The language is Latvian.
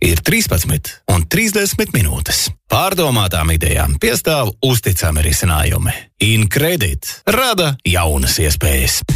ir 13 un 30 minūtes. Pārdomātām idejām piestāv uzticami risinājumi. InCredit rada jaunas iespējas.